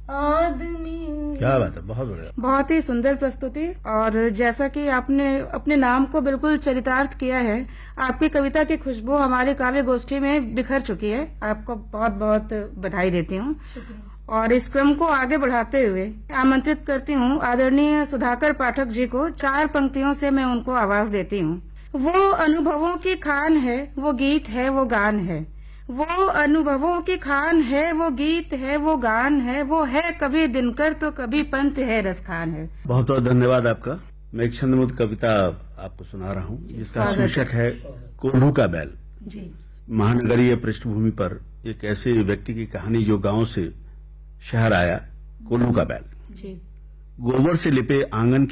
आदमी। क्या बात है, बहुत बढ़िया। बहुत ही सुंदर प्रस्तुति। और जैसा कि आपने अपने नाम को बिल्कुल चरितार्थ किया है, आपकी कविता की खुशबू हमारी काव्य गोष्ठी में बिखर चुकी है। आपको बहुत बहुत बधाई देती हूँ। और इस क्रम को आगे बढ़ाते हुए आमंत्रित करती हूँ आदरणीय सुधाकर पाठक जी को। 4 पंक्तियों से मैं उनको आवाज देती हूँ। वो अनुभवों की खान है, वो गीत है, वो गान है। वो अनुभवों की खान है, वो गीत है, वो गान है। वो है कभी दिनकर तो कभी पंत है, रसखान है। बहुत बहुत धन्यवाद आपका। मैं एक छंदमुक्त कविता आपको सुना रहा हूँ, जिसका शीर्षक है कोल्हू का बैल। जी। महानगरीय पृष्ठभूमि पर एक ऐसे व्यक्ति की कहानी जो गांव से शहर आया, कोल्हू का बैल। जी। गोबर से लिपे आंगन